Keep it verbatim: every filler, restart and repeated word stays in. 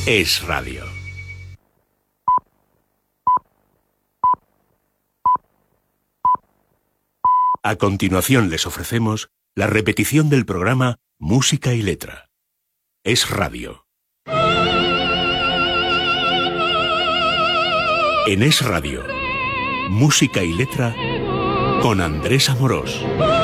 Es Radio. A continuación les ofrecemos la repetición del programa Música y Letra. Es Radio. En Es Radio, Música y Letra con Andrés Amorós.